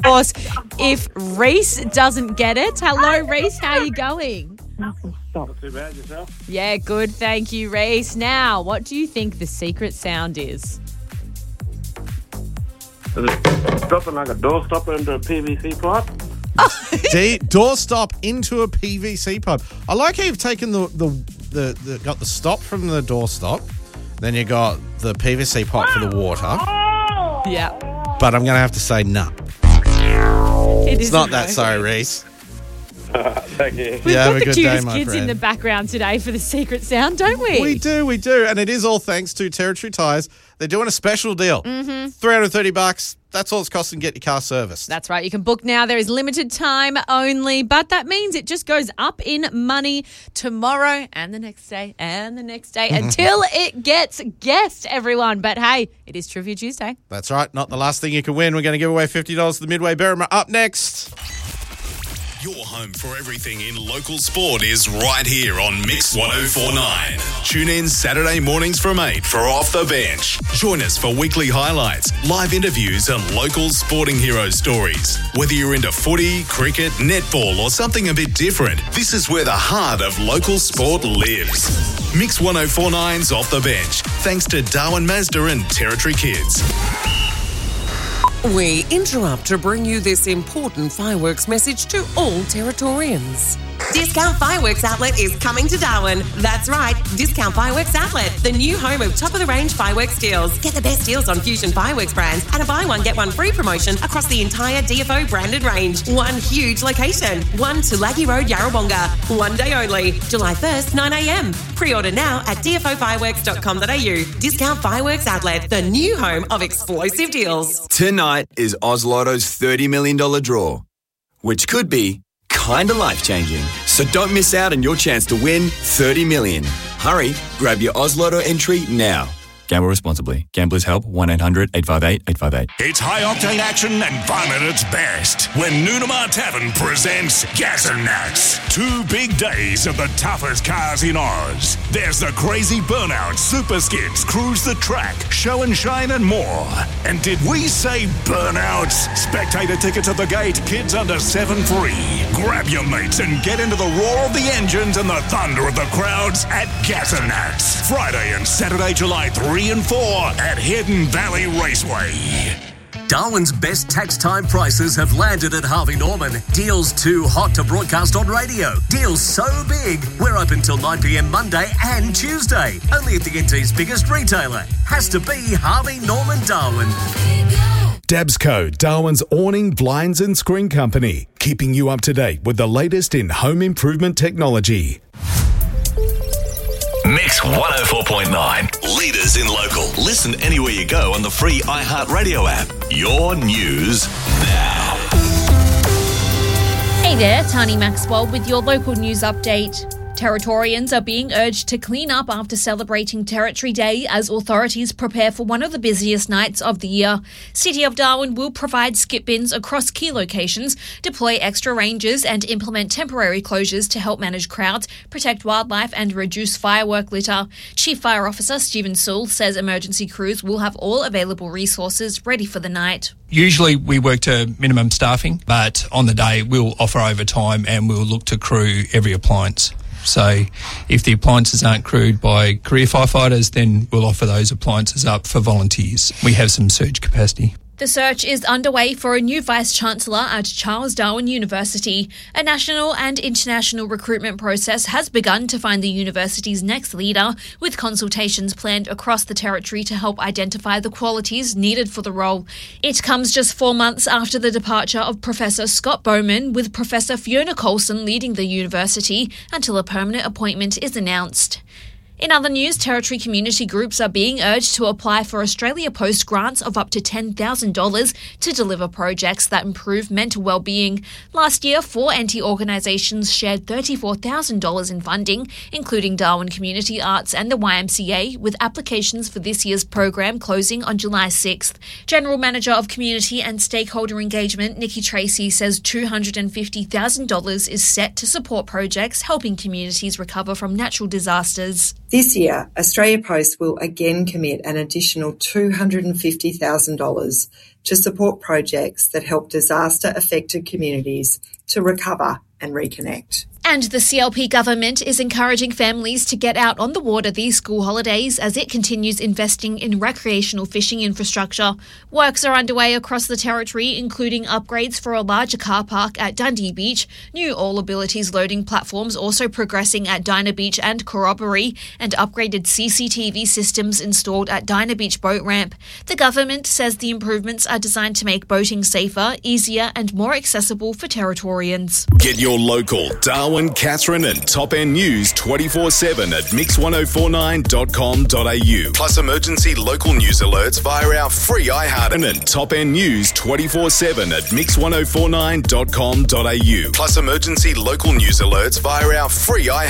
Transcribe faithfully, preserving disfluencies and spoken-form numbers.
course, if Reese doesn't get it. Hello, Reese. How are you going? Not too bad, yourself? Yeah, good. Thank you, Reese. Now, what do you think the secret sound is? Is it dropping like a doorstopper into a P V C pipe? D- doorstop into a P V C pipe. I like how you've taken the, the, the, the got the stop from the doorstop, then you got the P V C pipe for the water. Yeah. But I'm going to have to say no. It It's not that, sorry, Reese. Thank you. We've Yeah, have got a the good day, cutest my kids in friend. the background today for the secret sound, don't we? We do, we do. And it is all thanks to Territory Tyres. They're doing a special deal. Mm-hmm. three hundred thirty bucks. That's all it's costing to get your car serviced. That's right. You can book now. There is limited time only, but that means it just goes up in money tomorrow and the next day and the next day until it gets guessed, everyone. But hey, it is Trivia Tuesday. That's right. Not the last thing you can win. We're going to give away fifty dollars to the Midway Berrima up next. Your home for everything in local sport is right here on Mix one oh four point nine. Tune in Saturday mornings from eight for Off the Bench. Join us for weekly highlights, live interviews and local sporting hero stories. Whether you're into footy, cricket, netball or something a bit different, this is where the heart of local sport lives. Mix one oh four point nine's Off the Bench, thanks to Darwin Mazda and Territory Kids. We interrupt to bring you this important fireworks message to all Territorians. Discount Fireworks Outlet is coming to Darwin. That's right, Discount Fireworks Outlet, the new home of top-of-the-range fireworks deals. Get the best deals on Fusion Fireworks brands and a buy one, get one free promotion across the entire D F O branded range. One huge location. One Tulagi Road, Yarrawonga. One day only. July first, nine a.m. Pre-order now at d f o fireworks dot com dot a u. Discount Fireworks Outlet, the new home of explosive deals. Tonight is Oz Lotto's thirty million dollars draw, which could be kinda life-changing. So don't miss out on your chance to win thirty million dollars. Hurry, grab your Oz Lotto entry now. Gamble responsibly. Gamblers Help, one eight hundred eight five eight eight five eight. It's high-octane action and fun at its best when Noonamar Tavern presents Gas and Nats. Two big days of the toughest cars in Oz. There's the crazy burnout, super skids, cruise the track, show and shine and more. And did we say burnouts? Spectator tickets at the gate, kids under seven free. Grab your mates and get into the roar of the engines and the thunder of the crowds at Gas and Nats. Friday and Saturday, July three and four at Hidden Valley Raceway. Darwin's best tax time prices have landed at Harvey Norman. Deals too hot to broadcast on radio. Deals so big, we're open till nine p.m. Monday and Tuesday. Only at the N T's biggest retailer. Has to be Harvey Norman Darwin. Dabsco, Darwin's awning, blinds and screen company. Keeping you up to date with the latest in home improvement technology. Mix one oh four point nine. Leaders in local. Listen anywhere you go on the free iHeartRadio app. Your news now. Hey there, Tani Maxwell with your local news update. Territorians are being urged to clean up after celebrating Territory Day as authorities prepare for one of the busiest nights of the year. City of Darwin will provide skip bins across key locations, deploy extra rangers and implement temporary closures to help manage crowds, protect wildlife and reduce firework litter. Chief Fire Officer Stephen Sewell says emergency crews will have all available resources ready for the night. Usually we work to minimum staffing, but on the day we'll offer overtime and we'll look to crew every appliance. So if the appliances aren't crewed by career firefighters, then we'll offer those appliances up for volunteers. We have some surge capacity. The search is underway for a new Vice-Chancellor at Charles Darwin University. A national and international recruitment process has begun to find the university's next leader, with consultations planned across the territory to help identify the qualities needed for the role. It comes just four months after the departure of Professor Scott Bowman, with Professor Fiona Coulson leading the university until a permanent appointment is announced. In other news, Territory community groups are being urged to apply for Australia Post grants of up to ten thousand dollars to deliver projects that improve mental well-being. Last year, four anti-organisations shared thirty-four thousand dollars in funding, including Darwin Community Arts and the Y M C A, with applications for this year's program closing on July sixth. General Manager of Community and Stakeholder Engagement, Nikki Tracy, says two hundred fifty thousand dollars is set to support projects helping communities recover from natural disasters. This year, Australia Post will again commit an additional two hundred fifty thousand dollars to support projects that help disaster-affected communities to recover and reconnect. And the C L P government is encouraging families to get out on the water these school holidays as it continues investing in recreational fishing infrastructure. Works are underway across the territory, including upgrades for a larger car park at Dundee Beach, new all-abilities loading platforms also progressing at Dinah Beach and Corroboree, and upgraded C C T V systems installed at Dinah Beach Boat Ramp. The government says the improvements are designed to make boating safer, easier and more accessible for Territorians. Get your local Darwin, Catherine and Top End News twenty-four seven at mix ten forty-nine dot com dot a u. Plus emergency local news alerts via our free iHeart and Top End News twenty-four seven at mix ten forty-nine dot com dot a u. Plus emergency local news alerts via our free iHeart